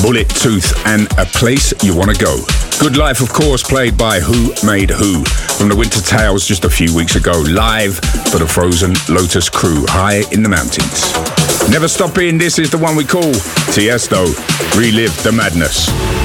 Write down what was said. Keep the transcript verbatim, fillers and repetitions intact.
Bullet Tooth and A Place You Wanna Go. Good Life, of course, played by Who Made Who from the Winter Tales just a few weeks ago, live for the Frozen Lotus crew, high in the mountains. Never Stop Being This is the one we call Tiesto, Relive the Madness.